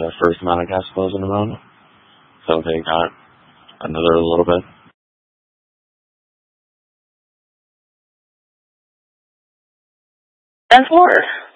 the first amount of cash flows in the moon. So they got another little bit. And forward.